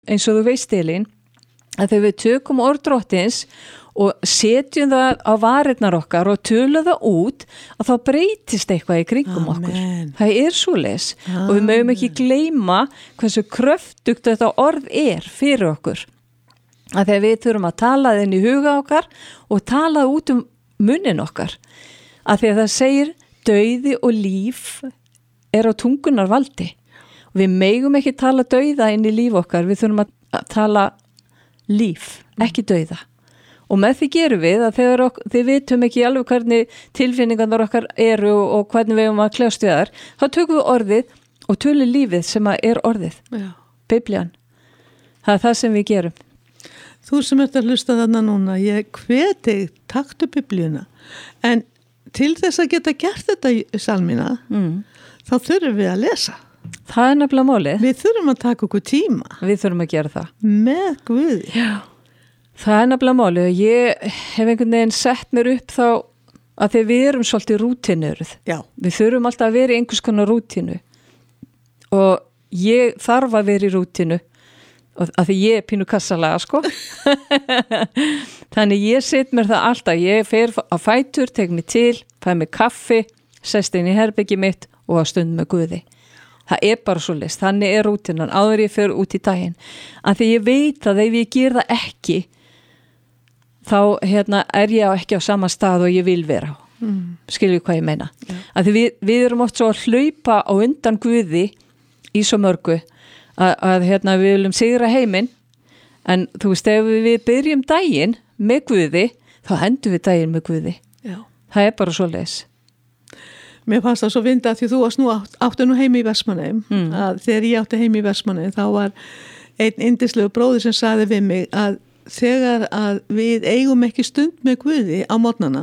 eins og þú veist Elín, að þegar við tökum orð Drottins og setjum það á varirnar okkar og tölum það út, að þá breytist eitthvað í kringum okkur. Það svoleiðis og við mögum ekki gleyma hversu kröftugt þetta orð fyrir okkur. Að þegar við þurfum að tala þinn í huga okkar og tala út munnin okkar. Að þegar það segir dauði og líf á tungunar valdi. Við megum ekki tala dauða inn í líf okkar, við þurfum að tala líf, ekki dauða. Og með því gerum við að þegar þið vitum ekki alveg hvernig tilfinningarnar okkar eru og hvernig við erum að kljást við þar, þá tökum við orðið og tölum lífið sem orðið. Já. Biblían. Það það sem við gerum. Þú sem ert að hlusta þarna núna, ég hveti taktu Biblíuna. En til þess að geta gert þetta í salmina, þá þurfum við að lesa. Það nefnilega málið. Við þurfum að taka okkur tíma. Við þurfum að gera það. Með Guði. Já. Það nefnilega málið. Ég hef einhvern veginn sett mér upp þá að þegar við erum svolítið rútinuruð. Já. Við þurfum alltaf að vera í einhvers konar rútinu. Og ég þarf að vera í rútinu. Af því ég pínu kassalega, sko. Þannig ég set mér það alltaf. Ég fer á fætur, tek mig til, fæ mig kaffi, sest inn í herbyggi mitt og á stund með Guði. Það bara svoleiðis. Þannig rútinan. Áður ég fer út í daginn. Af því ég veit að ef ég ger það ekki, þá ég ekki á sama stað og ég vil vera á. Skilju hvað ég meina. Ja. Af því við erum oft svo að hlaupa á undan Guði í svo mörgu að við viljum sigra heiminn, en þú veist, ef við byrjum daginn með Guði, þá endum við daginn með Guði. Já. Það bara svoleiðis. Mér fannst það svo vinda því þú áttu nú heim í Vestmannaeyjum, að þegar ég átti heim í Vestmannaeyjum, þá var einn yndislegu bróðir sem sagði við mig að þegar að við eigum ekki stund með Guði á morgnana,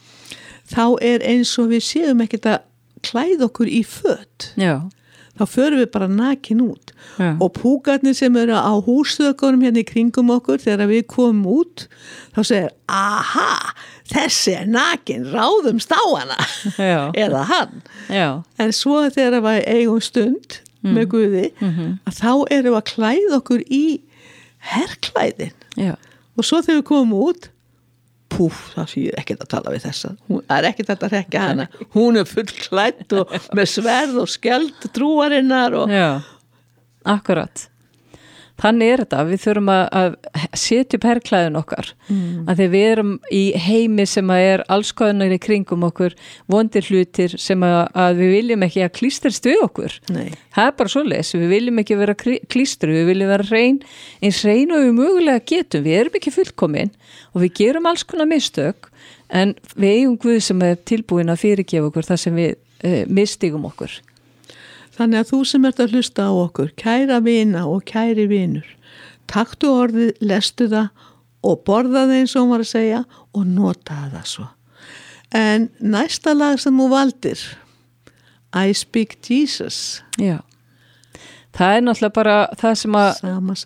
þá eins og við séum ekkert að klæða okkur í föt. Já. Þá förum við bara nakin út. Já. Og púkarnir sem eru á húsþökunum hérna í kringum okkur, þegar við komum út, þá segir, aha, þessi nakin, ráðumst á hana. Já. Eða hann. Já. En svo þegar við eigum stund með Guði, að þá erum við að klæða okkur í herklæðin. Já. Og svo þegar við komum út, það fyrir ekkert að tala við þessa. Það ekkert að rekja hana. Hún full klædd og með sverð og skjald trúarinnar. Já, akkurat. Þannig þetta. Við þurfum að setja upp herklæðin okkar. Að því við erum í heimi sem alls konar í kringum okkur, vondir hlutir sem að við viljum ekki að klístrist við okkur. Nei. Það bara svoleiðis. Við viljum ekki vera klístru, við viljum vera eins rein og við mögulega getum. Við erum ekki fullkomin og við gerum alls konar mistök, en við eigum Guð sem tilbúin að fyrirgefa okkur þar sem við misstígum okkur. Þannig að þú sem ert að hlusta á okkur, kæra vina og kæri vinur, taktu orðið, lestu það og borða það eins og hún var að segja og nota það svo. En næsta lag sem þú valdir, I Speak Jesus. Já, það náttúrulega bara það sem að...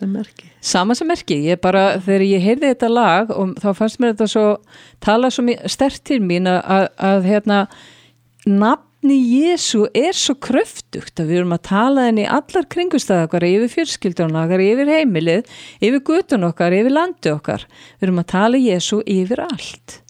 Sama sem merki. Þegar ég heyrði þetta lag, og þá fannst mér þetta tala svo sterkt til mín að nafni Jésu svo kröftugt að við erum að tala henni í allar kringumstæður okkar, yfir fjölskylduna okkar, yfir heimilið, yfir götun okkar, yfir landi okkar. Við erum að tala Jésu yfir allt.